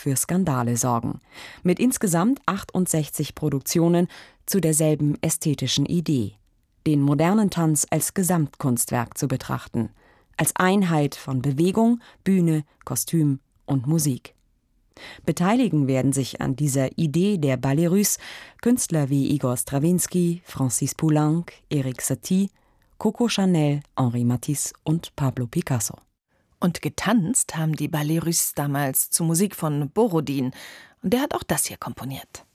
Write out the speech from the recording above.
für Skandale sorgen. Mit insgesamt 68 Produktionen zu derselben ästhetischen Idee: den modernen Tanz als Gesamtkunstwerk zu betrachten, als Einheit von Bewegung, Bühne, Kostüm und Musik. Beteiligen werden sich an dieser Idee der Ballets Russes Künstler wie Igor Strawinsky, Francis Poulenc, Erik Satie, Coco Chanel, Henri Matisse und Pablo Picasso. Und getanzt haben die Ballets Russes damals zu Musik von Borodin. Und der hat auch das hier komponiert.